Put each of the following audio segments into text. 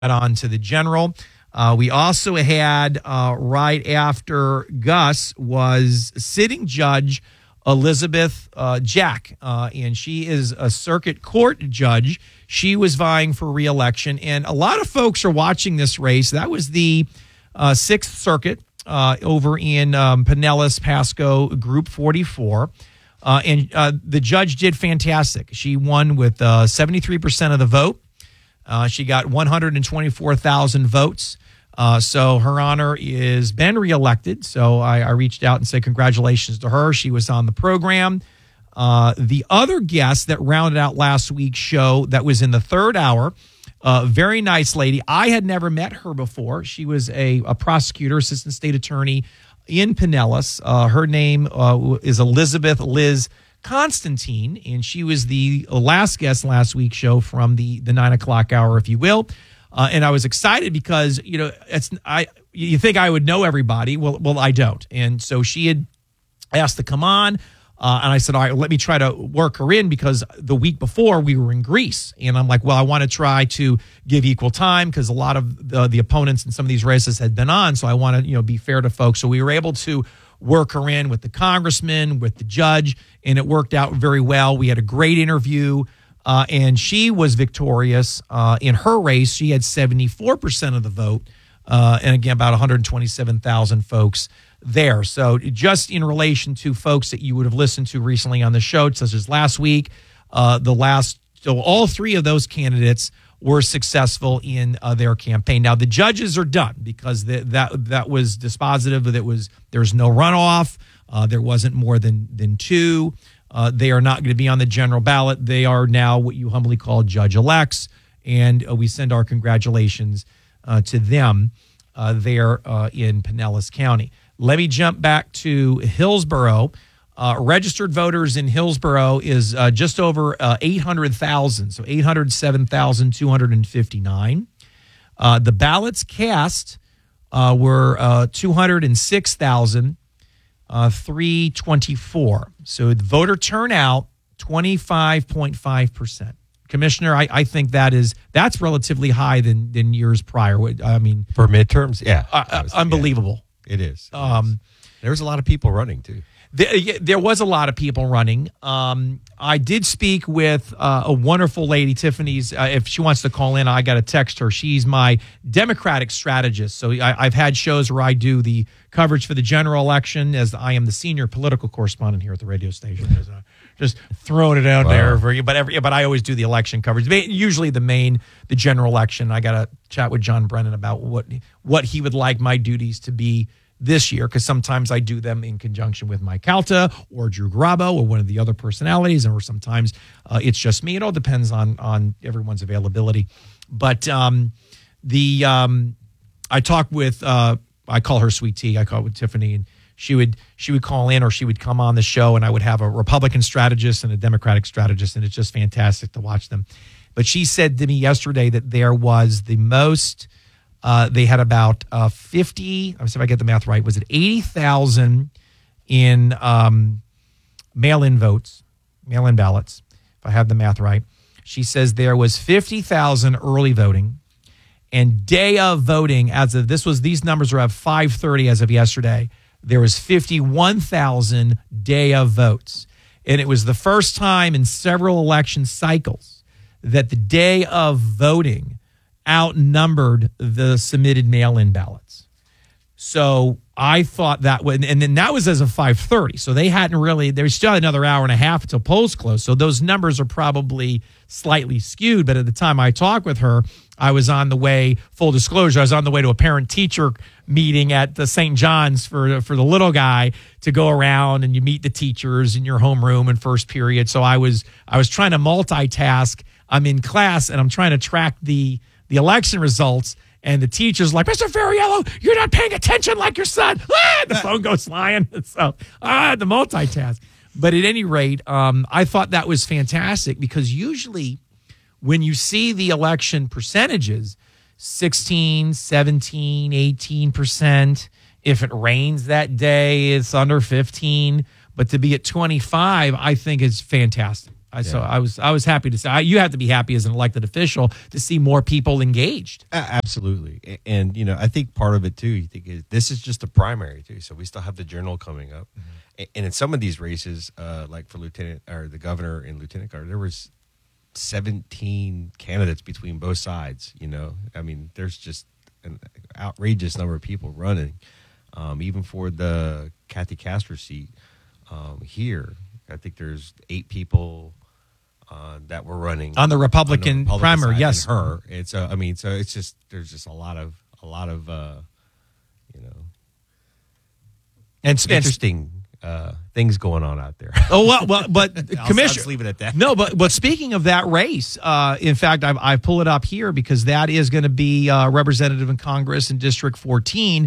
on to the general. We also had right after Gus was sitting judge Elizabeth Jack, and she is a circuit court judge. She was vying for re-election, and a lot of folks are watching this race. That was the 6th Circuit over in Pinellas, Pasco, Group 44. And the judge did fantastic. She won with 73% of the vote. She got 124,000 votes. So Her Honor is been reelected. So I reached out and said congratulations to her. She was on the program. The other guest that rounded out last week's show that was in the 3rd hour, very nice lady. I had never met her before. She was a prosecutor, assistant state attorney in Pinellas. Her name is Elizabeth Liz Constantine, and she was the last guest last week's show from the 9 o'clock hour, if you will. And I was excited because, you think I would know everybody. Well, I don't. And so she had asked to come on. And I said, all right, let me try to work her in because the week before we were in Greece. And I'm like, well, I want to try to give equal time because a lot of the opponents in some of these races had been on. So I want to, be fair to folks. So we were able to work her in with the congressman, with the judge, and it worked out very well. We had a great interview, and she was victorious in her race. She had 74% of the vote, and again, about 127,000 folks there. So just in relation to folks that you would have listened to recently on the show, such as last week, so all 3 of those candidates were successful in their campaign. Now the judges are done because that was dispositive. There's no runoff. There wasn't more than 2. They are not going to be on the general ballot. They are now what you humbly call judge-elects, and we send our congratulations to them there in Pinellas County. Let me jump back to Hillsborough. Registered voters in Hillsborough is just over 800,000, so 807,259. The ballots cast were 206,324. So the voter turnout, 25.5%. Commissioner, I think that's relatively high than years prior. I mean, for midterms, yeah, unbelievable. Yeah, it is. There was a lot of people running too. There was a lot of people running. I did speak with a wonderful lady, Tiffany's. If she wants to call in, I got to text her. She's my Democratic strategist. So I've had shows where I do the coverage for the general election as I am the senior political correspondent here at the radio station. Just throwing it out there for you. But I always do the election coverage. Usually the general election. I got to chat with John Brennan about what he would like my duties to be this year, because sometimes I do them in conjunction with Mike Calta or Drew Garabo or one of the other personalities, or sometimes it's just me. It all depends on everyone's availability. But I talk with I call her Sweet Tea. I call it with Tiffany, and she would call in or she would come on the show, and I would have a Republican strategist and a Democratic strategist, and it's just fantastic to watch them. But she said to me yesterday that there was the most. They had about 50, let me see if I get the math right, was it 80,000 in mail-in votes, mail-in ballots, if I have the math right. She says there was 50,000 early voting, and day of voting, these numbers are at 5:30 as of yesterday, there was 51,000 day of votes. And it was the first time in several election cycles that the day of voting outnumbered the submitted mail-in ballots. So I thought that would, and then that was as of 5:30. So they still had another hour and a half until polls closed. So those numbers are probably slightly skewed. But at the time I talked with her, I was on the way, full disclosure, I was on the way to a parent-teacher meeting at the St. John's for the little guy to go around and you meet the teachers in your homeroom in first period. So I was trying to multitask. I'm in class and I'm trying to track the election results, and the teacher's like, Mr. Ferriello, you're not paying attention like your son. The phone goes flying. So the multitask. But at any rate, I thought that was fantastic because usually when you see the election percentages, 16, 17, 18%, if it rains that day, it's under 15. But to be at 25, I think is fantastic. So I was happy to see. You have to be happy as an elected official to see more people engaged. Absolutely. And, I think part of it, too, you think this is just a primary, too. So we still have the journal coming up. Mm-hmm. And in some of these races, like for lieutenant or the governor and lieutenant governor, there was 17 candidates between both sides. I mean, there's just an outrageous number of people running. Even for the Kathy Castor seat here, I think there's 8 people that were running on the Republican primary. Yes, her. It's so it's just there's just a lot of and interesting things going on out there. Well, but Commissioner, I'll just leave it at that. No, but speaking of that race, in fact, I pull it up here because that is going to be representative in Congress in District 14.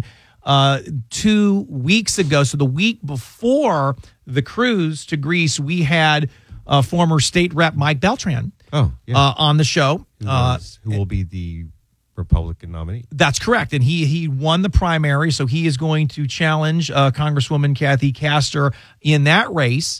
2 weeks ago, so the week before the cruise to Greece, we had former state rep Mike Beltran on the show. Who will be the Republican nominee? That's correct. And he won the primary, so he is going to challenge Congresswoman Kathy Castor in that race.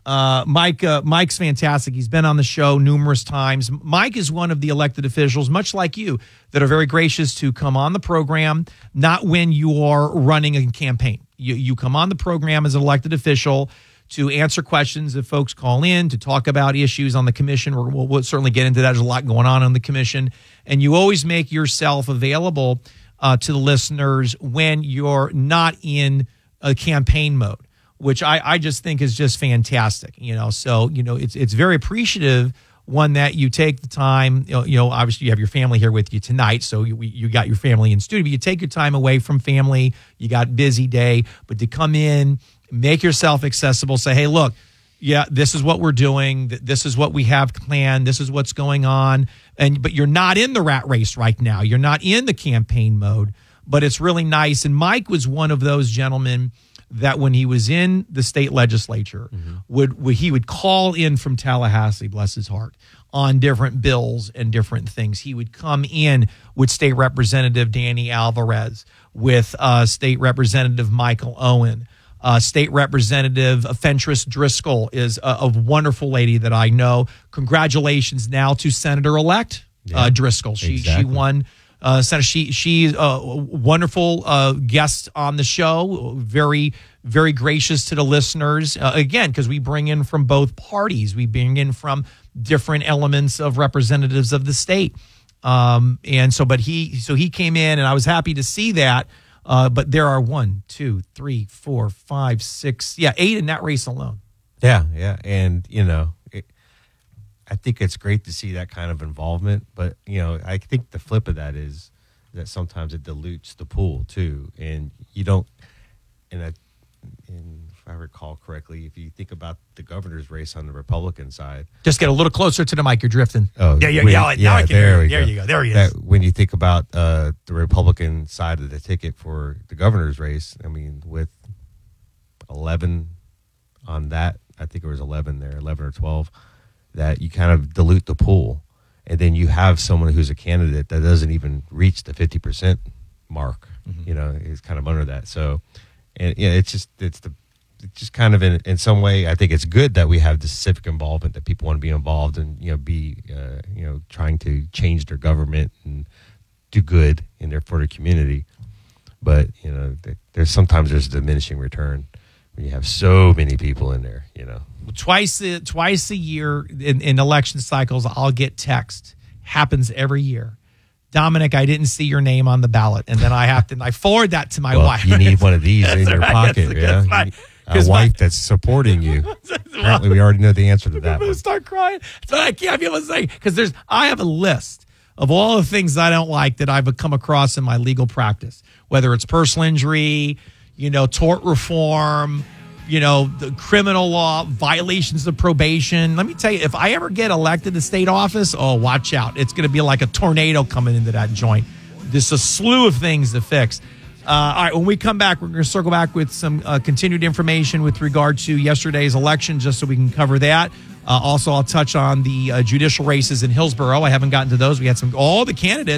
Mike's fantastic. He's been on the show numerous times. Mike is one of the elected officials, much like you, that are very gracious to come on the program, not when you are running a campaign. You come on the program as an elected official to answer questions if folks call in, to talk about issues on the commission. We'll certainly get into that. There's a lot going on the commission. And you always make yourself available to the listeners when you're not in a campaign mode, which I just think is just fantastic. So it's very appreciative, one, that you take the time. Obviously you have your family here with you tonight, so you got your family in studio, but you take your time away from family. You got a busy day, but to come in, make yourself accessible, say, hey, look, yeah, this is what we're doing. This is what we have planned. This is what's going on. But you're not in the rat race right now. You're not in the campaign mode, but it's really nice. And Mike was one of those gentlemen that when he was in the state legislature, he would call in from Tallahassee, bless his heart, on different bills and different things. He would come in with State Representative Danny Alvarez, with State Representative Michael Owen. State Representative Fentress Driscoll is a wonderful lady that I know. Congratulations now to Senator-elect Driscoll. She won. She's a wonderful guest on the show, very, very gracious to the listeners. Again, because we bring in from both parties. We bring in from different elements of representatives of the state. He came in, and I was happy to see that. But there are 1, 2, 3, 4, 5, 6, 8 in that race alone. Yeah. And, I think it's great to see that kind of involvement. But, I think the flip of that is that sometimes it dilutes the pool, too. And you don't, and if I recall correctly, if you think about the governor's race on the Republican side. Just get a little closer to the mic. You're drifting. Oh, yeah. Now I can hear you. There you go. There he is. When you think about the Republican side of the ticket for the governor's race, I mean, with 11 on that, I think it was 11 there, 11 or 12, that you kind of dilute the pool. And then you have someone who's a candidate that doesn't even reach the 50% mark, is kind of under that. So, and it's just kind of in some way, I think it's good that we have this civic involvement, that people want to be involved and, be trying to change their government and do good for their community. But, there's a diminishing return when you have so many people in there, Twice a year in election cycles, I'll get text. Happens every year. Dominic, I didn't see your name on the ballot. And then I forward that to my wife. You need one of these in your pocket. A wife that's supporting you. Apparently, we already know the answer to that. I'm going to start crying. So I can't be able to say, because I have a list of all the things I don't like that I've come across in my legal practice, whether it's personal injury, tort reform, the criminal law, violations of probation. Let me tell you, if I ever get elected to state office, watch out. It's going to be like a tornado coming into that joint. There's a slew of things to fix. All right, when we come back, we're going to circle back with some continued information with regard to yesterday's election, just so we can cover that. Also, I'll touch on the judicial races in Hillsborough. I haven't gotten to those. We had all the candidates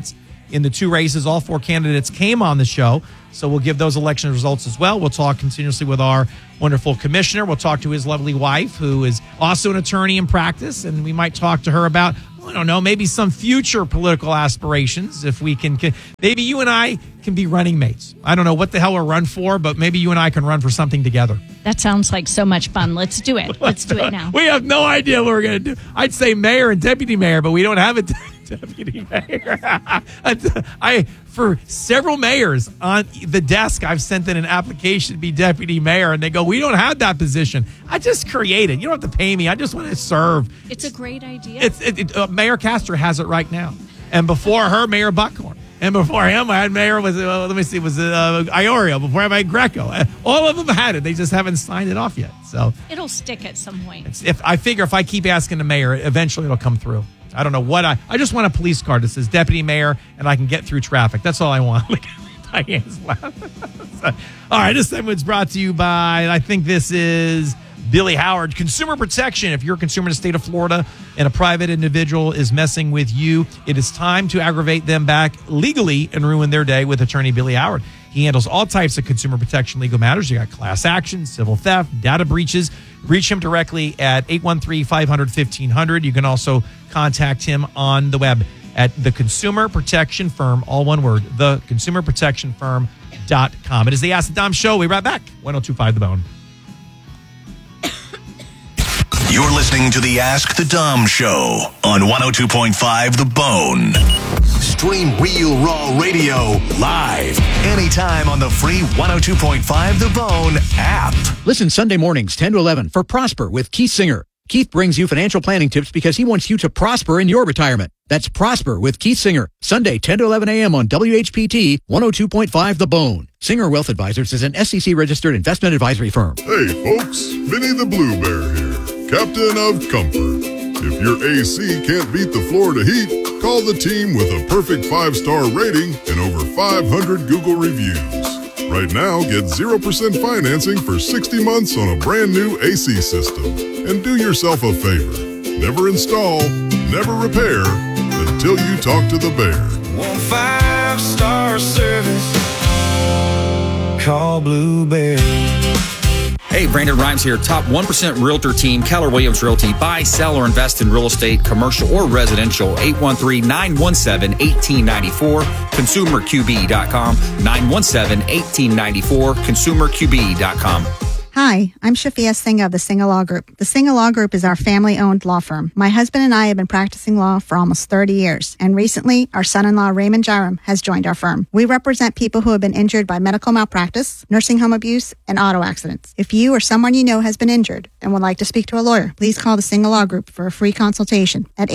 in the 2 races. All 4 candidates came on the show, so we'll give those election results as well. We'll talk continuously with our wonderful commissioner. We'll talk to his lovely wife, who is also an attorney in practice, and we might talk to her about, I don't know, maybe some future political aspirations. If we can maybe you and I can be running mates. I don't know what the hell we'll run for, but maybe you and I can run for something together. That sounds like so much fun. Let's do it. Let's do it now. We have no idea what we're going to do. I'd say mayor and deputy mayor, but we don't have a deputy mayor. For several mayors on the desk, I've sent in an application to be deputy mayor, and they go, we don't have that position. I just created. You don't have to pay me. I just want to serve. It's a great idea. Mayor Castor has it right now. And before her, Mayor Buckhorn. And before him, I had Mayor, Iorio. Before him, I had Greco. All of them had it. They just haven't signed it off yet. So it'll stick at some point. If I keep asking the mayor, eventually it'll come through. I don't know what I just want a police car that says deputy mayor, and I can get through traffic. That's all I want. Look at Diane's laughing. All right, this segment's brought to you by, I think this is Billy Howard. Consumer protection. If you're a consumer in the state of Florida and a private individual is messing with you, it is time to aggravate them back legally and ruin their day with attorney Billy Howard. He handles all types of consumer protection legal matters. You got class actions, civil theft, data breaches. Reach him directly at 813-500-1500. You can also contact him on the web at the Consumer Protection Firm, all one word, theconsumerprotectionfirm.com. It is the Ask the Dom Show. We'll be right back. 102.5 The Bone. You're listening to the Ask the Dom Show on 102.5 The Bone. Stream Real Raw Radio live anytime on the free 102.5 The Bone app. Listen Sunday mornings 10 to 11 for Prosper with Keith Singer. Keith brings you financial planning tips because he wants you to prosper in your retirement. That's Prosper with Keith Singer. Sunday 10 to 11 a.m. on WHPT 102.5 The Bone. Singer Wealth Advisors is an SEC-registered investment advisory firm. Hey, folks. Vinny the Blue Bear here, Captain of Comfort. If your AC can't beat the Florida heat, call the team with a perfect 5-star rating and over 500 Google reviews. Right now, get 0% financing for 60 months on a brand new AC system. And do yourself a favor. Never install, never repair until you talk to the bear. Want 5-star service? Call Blue Bear. Hey, Brandon Rhymes here. Top 1% Realtor team, Keller Williams Realty. Buy, sell, or invest in real estate, commercial or residential. 813-917-1894. ConsumerQB.com. 917-1894. ConsumerQB.com. Hi, I'm Shafia Singh of the Singh Law Group. The Singh Law Group is our family-owned law firm. My husband and I have been practicing law for almost 30 years, and recently, our son-in-law Raymond Jaram has joined our firm. We represent people who have been injured by medical malpractice, nursing home abuse, and auto accidents. If you or someone you know has been injured and would like to speak to a lawyer, please call the Singh Law Group for a free consultation at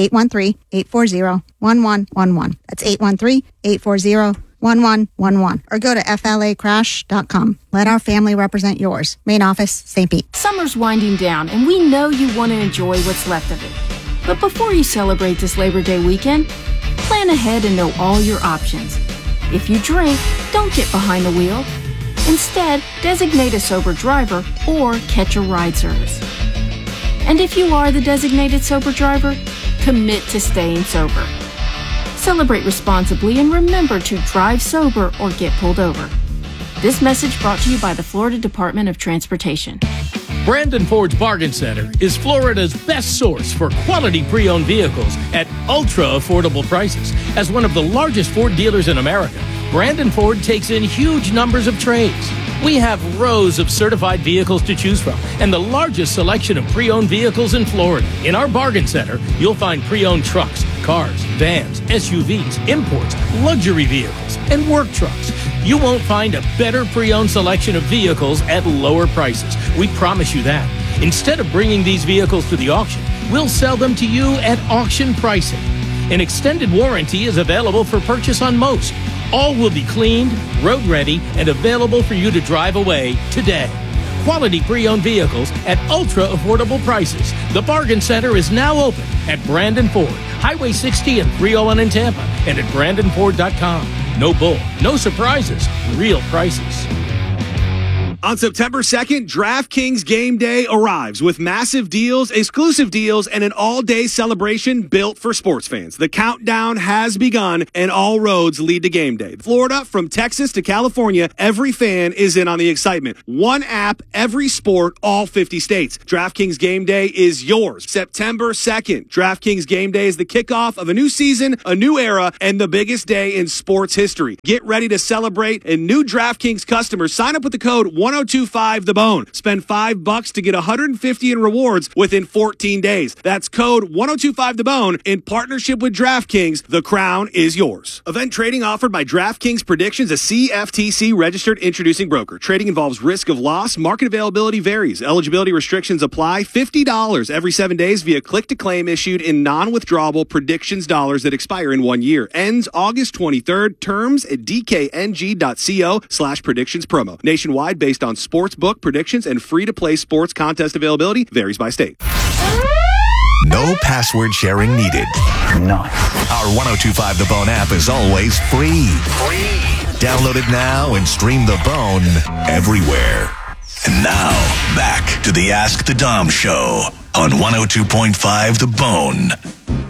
813-840-1111. That's 813-840-1111, or go to flacrash.com. Let our family represent yours. Main office, St. Pete. Summer's winding down, and we know you want to enjoy what's left of it. But before you celebrate this Labor Day weekend, plan ahead and know all your options. If you drink, don't get behind the wheel. Instead, designate a sober driver or catch a ride service. And if you are the designated sober driver, commit to staying sober. Celebrate responsibly and remember to drive sober or get pulled over. This message brought to you by the Florida Department of Transportation. Brandon Ford's Bargain Center is Florida's best source for quality pre-owned vehicles at ultra-affordable prices. As one of the largest Ford dealers in America, Brandon Ford takes in huge numbers of trades. We have rows of certified vehicles to choose from and the largest selection of pre-owned vehicles in Florida. In our Bargain Center, you'll find pre-owned trucks, cars, vans, SUVs, imports, luxury vehicles, and work trucks. You won't find a better pre-owned selection of vehicles at lower prices. We promise you that. Instead of bringing these vehicles to the auction, we'll sell them to you at auction pricing. An extended warranty is available for purchase on most. All will be cleaned, road ready, and available for you to drive away today. Quality pre-owned vehicles at ultra-affordable prices. The Bargain Center is now open at Brandon Ford, Highway 60 and 301 in Tampa, and at BrandonFord.com. No bull, no surprises, real prices. On September 2nd, DraftKings Game Day arrives with massive deals, exclusive deals, and an all-day celebration built for sports fans. The countdown has begun, and all roads lead to Game Day. Florida, from Texas to California, every fan is in on the excitement. One app, every sport, all 50 states. DraftKings Game Day is yours. September 2nd, DraftKings Game Day is the kickoff of a new season, a new era, and the biggest day in sports history. Get ready to celebrate, and new DraftKings customers sign up with the code 1025TheBone. Spend $5 to get $150 in rewards within 14 days. That's code 1025TheBone in partnership with DraftKings. The crown is yours. Event trading offered by DraftKings Predictions, a CFTC registered introducing broker. Trading involves risk of loss. Market availability varies. Eligibility restrictions apply. $50 every 7 days via click-to-claim issued in non-withdrawable predictions dollars that expire in 1 year. Ends August 23rd. Terms at dkng.co/predictions promo. Nationwide based on sportsbook predictions and free-to-play sports contest availability varies by state. No password sharing needed. Nice. Our 1025 The Bone app is always free. Download it now and stream The Bone everywhere. And now, back to the Ask the Dom Show on 102.5 The Bone.